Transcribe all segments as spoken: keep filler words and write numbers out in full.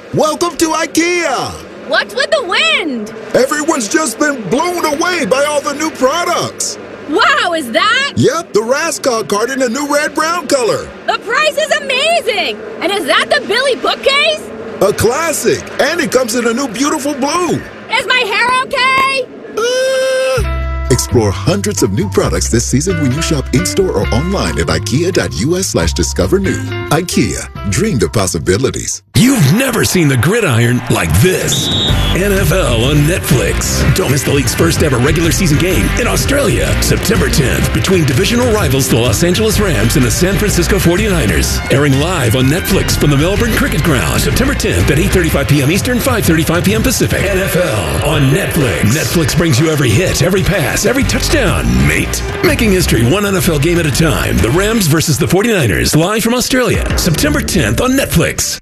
Welcome to IKEA! What's with the wind? Everyone's just been blown away by all the new products. Wow, is that? Yep, the Raskog cart in a new red-brown color. The price is amazing! And is that the Billy bookcase? A classic, and it comes in a new beautiful blue. Is my hair okay? Uh... Explore hundreds of new products this season when you shop in-store or online at ikea.us slash discover new. IKEA, dream the possibilities. You've never seen the gridiron like this. N F L on Netflix. Don't miss the league's first ever regular season game in Australia, September tenth, between divisional rivals the Los Angeles Rams and the San Francisco forty-niners. Airing live on Netflix from the Melbourne Cricket Ground, September tenth at eight thirty-five p.m. Eastern, five thirty-five p.m. Pacific. N F L on Netflix. Netflix brings you every hit, every pass, every touchdown, mate. Making history one N F L game at a time. The Rams versus the forty-niners, live from Australia, September tenth on Netflix.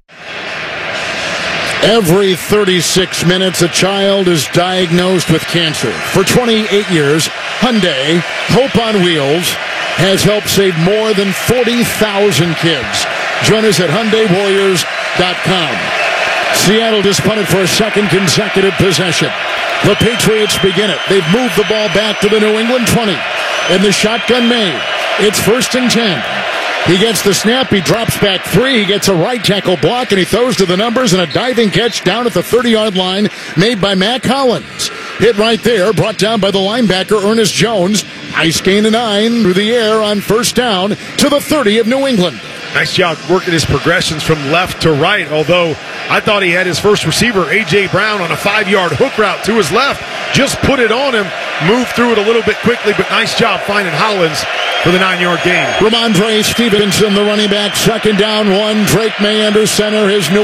Every thirty-six minutes, a child is diagnosed with cancer. For twenty-eight years, Hyundai, Hope on Wheels, has helped save more than forty thousand kids. Join us at Hyundai Warriors dot com. Seattle just punted for a second consecutive possession. The Patriots begin it. They've moved the ball back to the New England twenty. And the shotgun made. It's first and ten. He gets the snap. He drops back three. He gets a right tackle block, and he throws to the numbers, and a diving catch down at the thirty-yard line made by Mac Hollins. Hit right there, brought down by the linebacker, Ernest Jones. Nice gain of nine through the air on first down to the thirty of New England. Nice job working his progressions from left to right, although I thought he had his first receiver, A J. Brown, on a five-yard hook route to his left. Just put it on him, moved through it a little bit quickly, but nice job finding Hollins for the nine-yard gain. Ramondre Stevenson, the running back, second down one. Drake May under center, his new